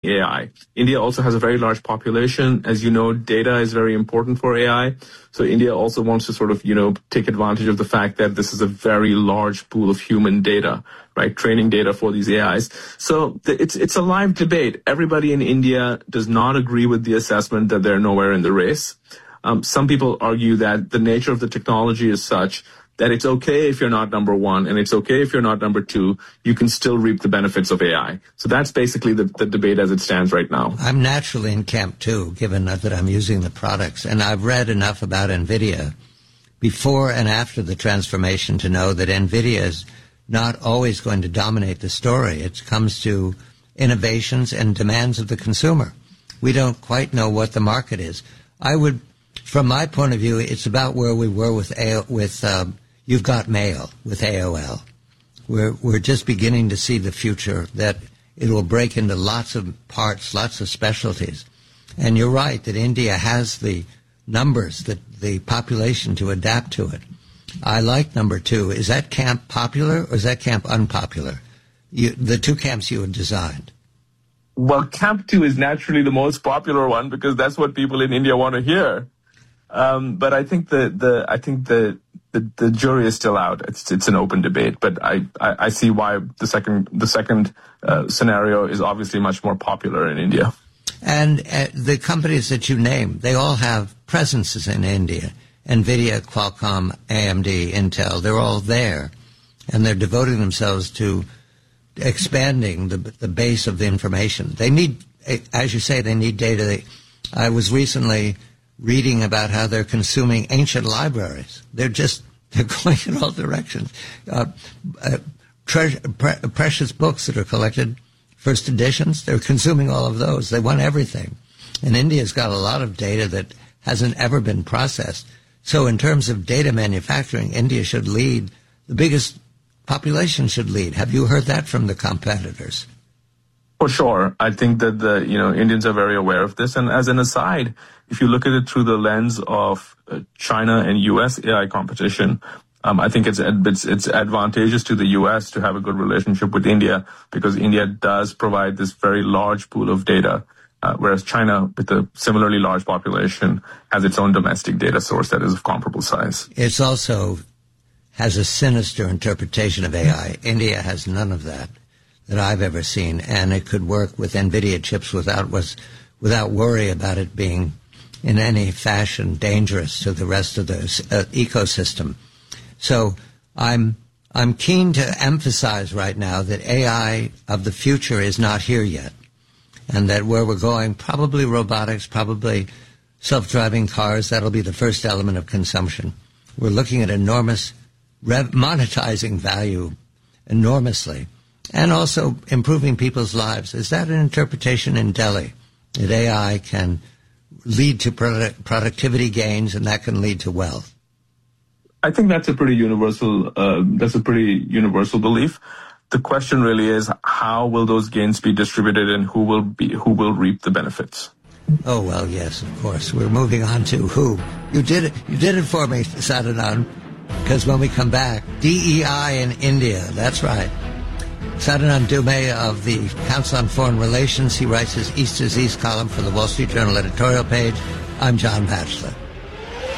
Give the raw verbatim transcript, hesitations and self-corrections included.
A I. India also has a very large population. As you know, data is very important for A I. So India also wants to sort of, you know, take advantage of the fact that this is a very large pool of human data, right? Training data for these A Is. So it's, it's a live debate. Everybody in India does not agree with the assessment that they're nowhere in the race. Um, some people argue that the nature of the technology is such that it's okay if you're not number one and it's okay if you're not number two. You can still reap the benefits of A I. So that's basically the, the debate as it stands right now. I'm naturally in camp two, given that I'm using the products. And I've read enough about NVIDIA before and after the transformation to know that NVIDIA is not always going to dominate the story. It comes to innovations and demands of the consumer. We don't quite know what the market is. I would, from my point of view, it's about where we were with A- with um, You've Got Mail with A O L. We're we're just beginning to see the future, that it will break into lots of parts, lots of specialties. And you're right that India has the numbers, the, the population to adapt to it. I like number two. Is that camp popular or is that camp unpopular? You, the two camps you had designed. Well, camp two is naturally the most popular one because that's what people in India want to hear. Um, but I think the, the I think the, the the jury is still out. It's it's an open debate. But I, I, I see why the second the second uh, scenario is obviously much more popular in India. And uh, the companies that you name, they all have presences in India. NVIDIA, Qualcomm, A M D, Intel, they're all there. And they're devoting themselves to expanding the the base of the information. They need, as you say, they need data. They, I was recently reading about how they're consuming ancient libraries. They're just, they're going in all directions. Uh, uh, treasure, pre- precious books that are collected, first editions, they're consuming all of those. They want everything. And India's got a lot of data that hasn't ever been processed. So in terms of data manufacturing, India should lead. The biggest population should lead. Have you heard that from the competitors? For sure. I think that the, you know, Indians are very aware of this. And as an aside, if you look at it through the lens of uh, China and U S A I competition, um, I think it's, it's it's advantageous to the U S to have a good relationship with India because India does provide this very large pool of data, uh, whereas China, with a similarly large population, has its own domestic data source that is of comparable size. It's also has a sinister interpretation of A I. India has none of that that I've ever seen, and it could work with NVIDIA chips without was without worry about it being in any fashion dangerous to the rest of the uh, ecosystem. So I'm I'm keen to emphasize right now that A I of the future is not here yet, and that where we're going, probably robotics, probably self-driving cars, that'll be the first element of consumption. We're looking at enormous rev- monetizing value enormously, and also improving people's lives. Is that an interpretation in Delhi, that A I can lead to product, productivity gains and that can lead to wealth? I think that's a pretty universal, uh, that's a pretty universal belief. The question really is, how will those gains be distributed and who will be, who will reap the benefits? Oh, well, yes, of course. We're moving on to who. You did it, you did it for me, Sadanand, because when we come back, D E I in India, that's right. Sadanand Dume of the Council on Foreign Relations. He writes his East is East column for the Wall Street Journal editorial page. I'm John Batchelor.